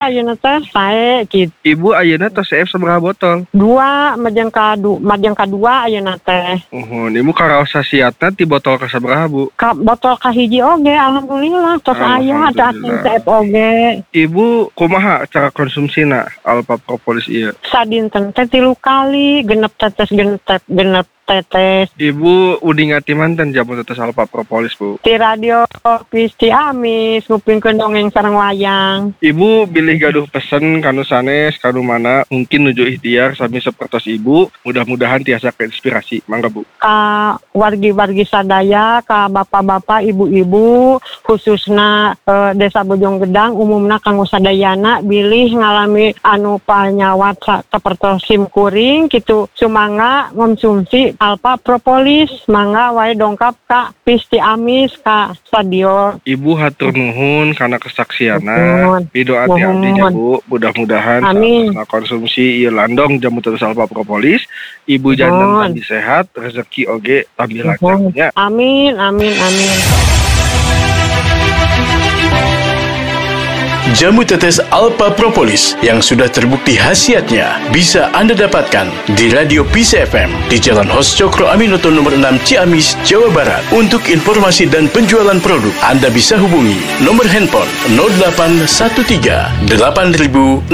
ayeuna teh sae gitu. Ibu ayeuna tos CF sabaraha botol? 2 majeng kadua ayeuna teh. Ibu karaos sasiatna ti botol ka sabaraha, Bu? Ka botol kahiji oge alhamdulillah tos aya cacing CF oge. Ibu kumaha cara konsumsina Alpha Propolis ieu? Sadinten teh 3 kali, genep tetes. Ibu udi ngati manten jamu tetes Alpha Propolis, Bu? Ti radio Pisti Amis ngupingkeun dongeng sareng wayang. Ibu bilih gaduh pesen kanu sanes kanu mana mungkin nuju ikhtiar sami sapertos Ibu, mudah-mudahan tiasa keinspirasi. Mangga, Bu. Ka wargi-wargi sadaya, ka bapak-bapak, ibu-ibu, khususna Desa Bojonggedang, umumna kanggo sadayana bilih ngalami anu panyawat sapertos sim kuring kitu sumangga ngonsumsi Alpha Propolis, mangga wae dongkap ka Pisti Amis ka stadion. Ibu hatur nuhun karena kesaksiana. Pidoa ti abdi Bu, mudah-mudahan saat konsumsi ieu landong jamu tetes Alpha Propolis, Ibu janten tambi sehat, rezeki oge tambi lancar. Amin. Jamu tetes Alpha Propolis yang sudah terbukti khasiatnya bisa Anda dapatkan di Radio Peace FM di Jalan Hos Cokro Aminoto nomor 6 Ciamis, Jawa Barat. Untuk informasi dan penjualan produk, Anda bisa hubungi nomor handphone 0813 8000 6860.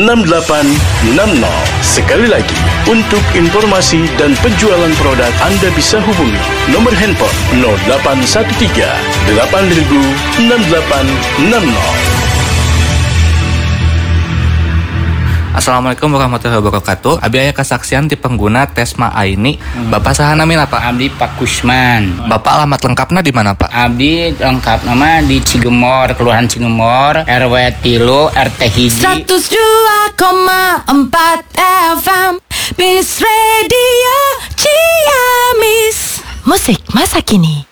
Sekali lagi, untuk informasi dan penjualan produk, Anda bisa hubungi nomor handphone 0813 8000 6860. Assalamualaikum warahmatullahi wabarakatuh. Abi aya kesaksian ti pengguna Tesma Aini. Bapak saha namina Pak? Abdi Pak Kusman. Bapak alamat lengkapna di mana Pak? Abdi lengkap nama di Cigemor, Kelurahan Cigemor, RW 3 RT hiji. 102,4 FM Peace Radio Ciamis. Musik masa kini.